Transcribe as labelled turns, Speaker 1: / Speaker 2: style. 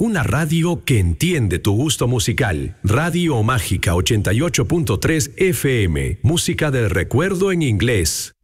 Speaker 1: una radio que entiende tu gusto musical. Radio Mágica 88.3 FM, música del recuerdo en inglés.